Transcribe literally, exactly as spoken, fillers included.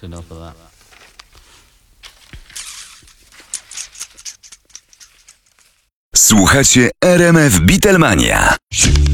That's enough of that. Słuchacie R M F Beatlemania.